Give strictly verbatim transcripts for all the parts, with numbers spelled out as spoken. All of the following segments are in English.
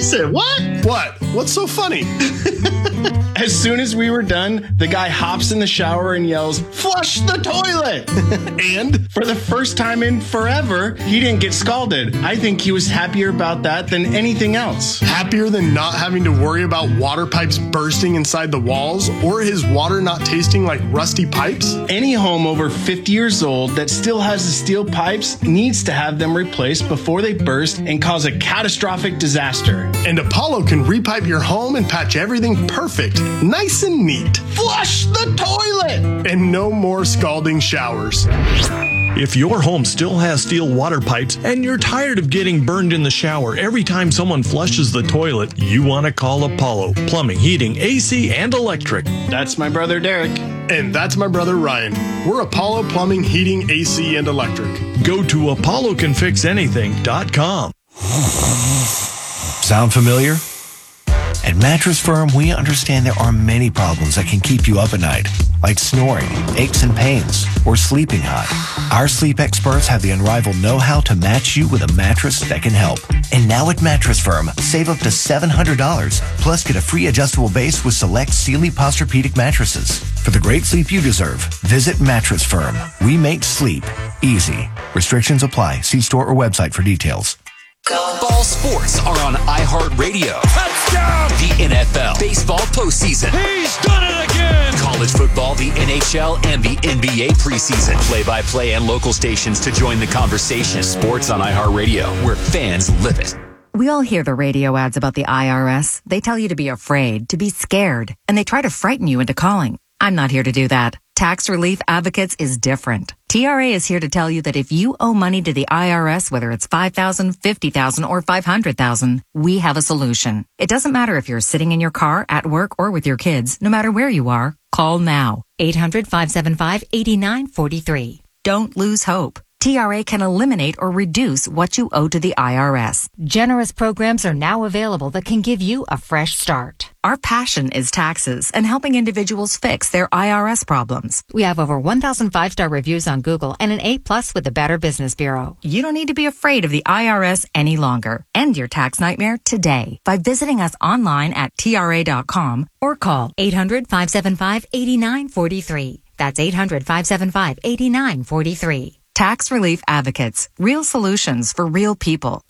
said, what? What? What's so funny? As soon as we were done, the guy hops in the shower and yells, flush the toilet! And? For the first time in forever, he didn't get scalded. I think he was happier about that than anything else. Happier than not having to worry about water pipes bursting inside the walls or his water not tasting like rusty pipes? Any home over fifty years old that still has the steel pipes needs to have them replaced before they burst and cause a catastrophic disaster. And Apollo can repipe your home and patch everything perfect, nice and neat. Flush the toilet! And no more scalding showers. If your home still has steel water pipes and you're tired of getting burned in the shower every time someone flushes the toilet, you want to call Apollo Plumbing, Heating, A C, and Electric. That's my brother Derek. And that's my brother Ryan. We're Apollo Plumbing, Heating, A C, and Electric. Go to apollo can fix anything dot com. Sound familiar? At Mattress Firm, we understand there are many problems that can keep you up at night, like snoring, aches and pains, or sleeping hot. Our sleep experts have the unrivaled know-how to match you with a mattress that can help. And now at Mattress Firm, save up to seven hundred dollars, plus get a free adjustable base with select Sealy Posturepedic mattresses. For the great sleep you deserve, visit Mattress Firm. We make sleep easy. Restrictions apply. See store or website for details. Ball sports are on iHeartRadio. Touchdown! The N F L, baseball postseason. He's done it again! College football, the N H L, and the N B A preseason. Play-by-play and local stations to join the conversation. Sports on iHeartRadio, where fans live it. We all hear the radio ads about the I R S. They tell you to be afraid, to be scared, and they try to frighten you into calling. I'm not here to do that. Tax Relief Advocates is different. T R A is here to tell you that if you owe money to the I R S, whether it's five thousand dollars, fifty thousand dollars, or five hundred thousand dollars, we have a solution. It doesn't matter if you're sitting in your car, at work, or with your kids. No matter where you are, call now. eight hundred, five seven five, eight nine four three. Don't lose hope. T R A can eliminate or reduce what you owe to the I R S. Generous programs are now available that can give you a fresh start. Our passion is taxes and helping individuals fix their I R S problems. We have over one thousand five-star reviews on Google and an A plus with the Better Business Bureau. You don't need to be afraid of the I R S any longer. End your tax nightmare today by visiting us online at T R A dot com or call eight hundred, five seven five, eight nine four three. That's eight hundred, five seven five, eight nine four three. Tax Relief Advocates. Real solutions for real people.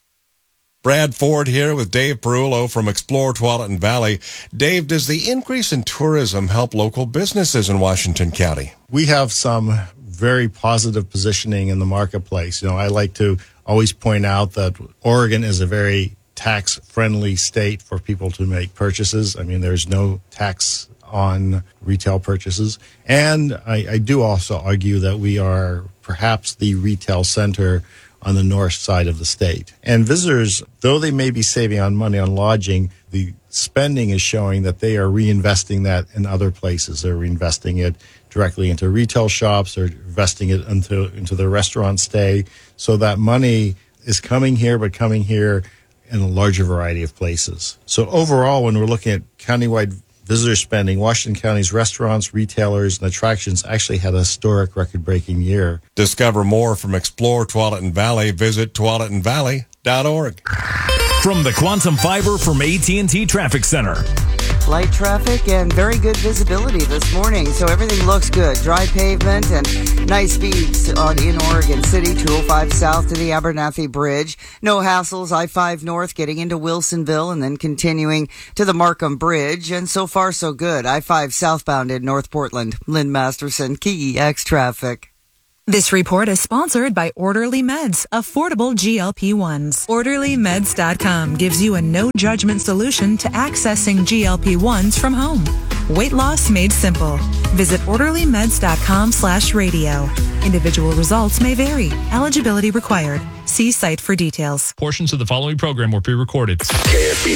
Brad Ford here with Dave Perullo from Explore Tualatin Valley. Dave, does the increase in tourism help local businesses in Washington County? We have some very positive positioning in the marketplace. You know, I like to always point out that Oregon is a very tax-friendly state for people to make purchases. I mean, there's no tax on retail purchases. And I, I do also argue that we are perhaps the retail center on the north side of the state. And visitors, though they may be saving on money on lodging, the spending is showing that they are reinvesting that in other places. They're reinvesting it directly into retail shops, they're investing it into, into their restaurant stay. So that money is coming here, but coming here in a larger variety of places. So overall, when we're looking at countywide visitor spending, Washington County's restaurants, retailers, and attractions actually had a historic record-breaking year. Discover more from Explore Tualatin Valley. Visit tualatin valley dot org. From the Quantum Fiber from A T and T Traffic Center. Light traffic and very good visibility this morning, so everything looks good. Dry pavement and nice speeds on in Oregon City, two oh five south to the Abernathy Bridge. No hassles, I five north getting into Wilsonville and then continuing to the Markham Bridge. And so far, so good. I five southbound in North Portland. Lynn Masterson, K E X Traffic. This report is sponsored by Orderly Meds, affordable G L P ones. orderly meds dot com gives you a no-judgment solution to accessing G L P ones from home. Weight loss made simple. Visit orderly meds dot com slash radio. Individual results may vary. Eligibility required. See site for details. Portions of the following program were pre-recorded. K F B